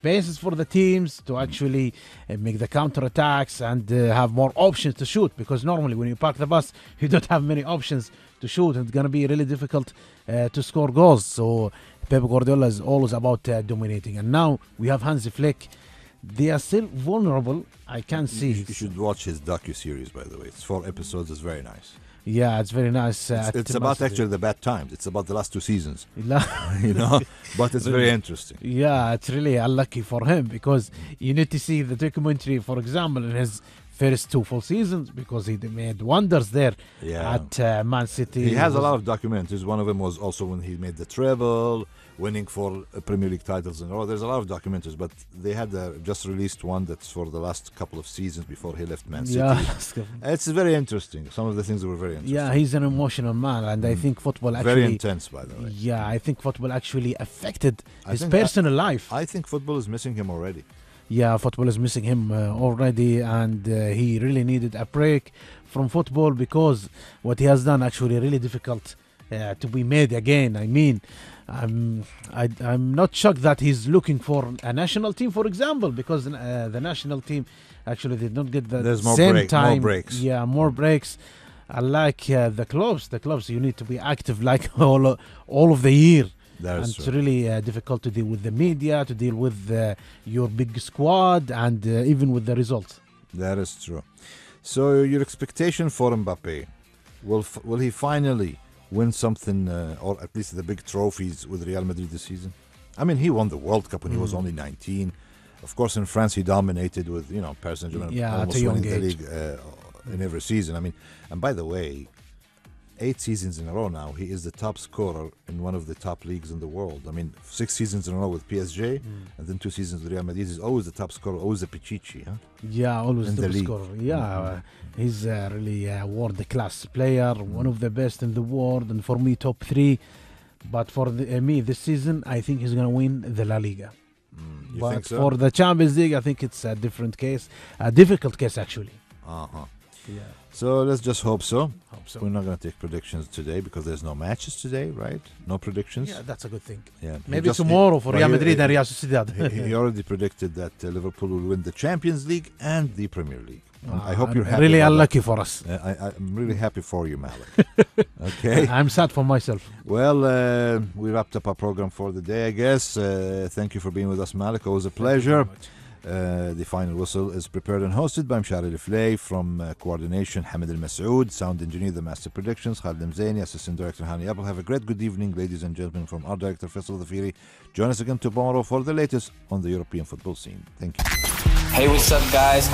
spaces for the teams to actually make the counter attacks and have more options to shoot, because normally when you park the bus you don't have many options to shoot, and it's going to be really difficult to score goals. So Pep Guardiola is always about dominating, and now we have Hansi Flick. They are still vulnerable. I can see. You should watch his docu-series, by the way. It's 4 episodes. It's very nice. Yeah, it's very nice. It's about actually the bad times. It's about the last 2 seasons. You know, but it's very interesting. Yeah, it's really unlucky for him, because you need to see the documentary, for example, in his first 2 full seasons, because he made wonders there at Man City. He has a lot of documentaries. One of them was also when he made the treble, winning 4 Premier League titles in a row. There's a lot of documentaries, but they had just released one that's for the last couple of seasons before he left Man City. Yeah, it's very interesting. Some of the things were very interesting. Yeah, he's an emotional man, and I think football actually... Very intense, by the way. Yeah, I think football actually affected his personal life. I think football is missing him already. Yeah, football is missing him already, and he really needed a break from football, because what he has done actually really difficult to be made again. I mean, I'm not shocked that he's looking for a national team, for example, because the national team actually did not get the same time. More breaks. Yeah, more breaks. Unlike the clubs, you need to be active like all of the year. And it's really difficult to deal with the media, to deal with your big squad, and even with the results. That is true. So your expectation for Mbappe, will he finally win something, or at least the big trophies with Real Madrid this season? I mean, he won the World Cup when he was only 19. Of course, in France, he dominated with, Paris Saint-Germain almost winning the league in every season. I mean, and by the way, 8 seasons in a row now, he is the top scorer in one of the top leagues in the world. I mean, 6 seasons in a row with PSG, and then 2 seasons with Real Madrid. He's always the top scorer, always a Pichichi, huh? Yeah, always in the top scorer. Yeah, he's really a world-class player, one of the best in the world, and for me, top 3. But for me, this season, I think he's going to win the La Liga. You but think so? For the Champions League, I think it's a different case, a difficult case, actually. Yeah. So let's just hope so. Hope so. We're not going to take predictions today because there's no matches today, right? No predictions. Yeah, that's a good thing. Yeah. Maybe tomorrow for Real Madrid and Real Sociedad. He already predicted that Liverpool will win the Champions League and the Premier League. I hope you're happy. Really unlucky for us. I'm really happy for you, Malik. Okay. I'm sad for myself. Well, we wrapped up our program for the day, I guess. Thank you for being with us, Malik. Always a pleasure. The final whistle is prepared and hosted by Mshari Liflay. From coordination, Hamid Al Masoud. Sound engineer, the master predictions, Khalid Mzaini. Assistant director, Hani Apple. Have a great good evening, ladies and gentlemen. From our director, Faisal Dhafiri. Join us again tomorrow for the latest on the European football scene. Thank you. Hey, what's up, guys?